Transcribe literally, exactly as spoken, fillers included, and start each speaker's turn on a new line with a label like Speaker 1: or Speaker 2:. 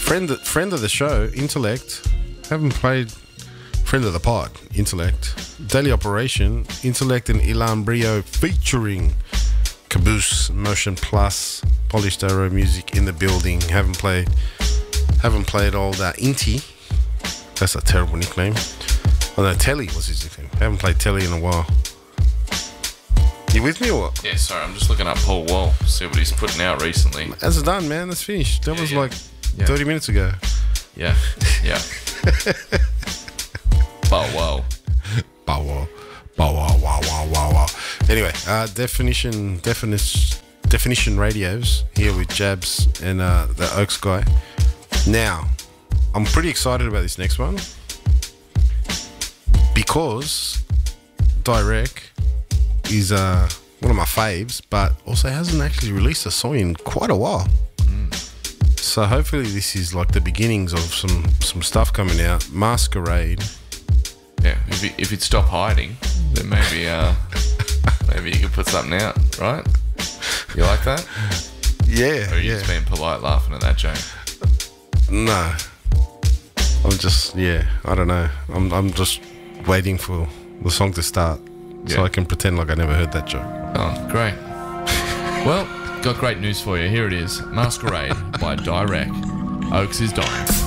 Speaker 1: Friend, friend of the show, Intellect. Haven't played. Friend of the pod, Intellect. Daily Operation, Intellect and Ilan Brio featuring Caboose, Motion Plus, Polished Arrow Music in the building. Haven't played. Haven't played all that Inti. That's a terrible nickname. Oh no, Telly was his nickname. Haven't played Telly in a while. You with me or what?
Speaker 2: Yeah, sorry, I'm just looking up Paul Wall, see what he's putting out recently.
Speaker 1: That's done, man. That's finished. That
Speaker 2: Yeah,
Speaker 1: was
Speaker 2: yeah.
Speaker 1: like
Speaker 2: Yeah.
Speaker 1: thirty minutes ago.
Speaker 2: Yeah, yeah. Bow wow.
Speaker 1: Bow wow. Bow wow, wow, wow, wow, wow. Anyway, uh, definition, definition, definition radios here with Jabs and uh, the Oaks guy. Now, I'm pretty excited about this next one because Direct is uh, one of my faves, but also hasn't actually released a song in quite a while. So hopefully this is like the beginnings of some, some stuff coming out. Masquerade.
Speaker 2: Yeah, if he, if he'd stop hiding, then maybe uh, maybe you could put something out, right? You like that?
Speaker 1: Yeah,
Speaker 2: Or are you
Speaker 1: yeah.
Speaker 2: just being polite laughing at that joke?
Speaker 1: No. I'm just, yeah, I don't know. I'm I'm just waiting for the song to start so
Speaker 2: Yeah.
Speaker 1: I can pretend like I never heard that joke.
Speaker 2: Oh, great. Well, got great news for you. Here it is. Masquerade by Direct. Oaks is dying.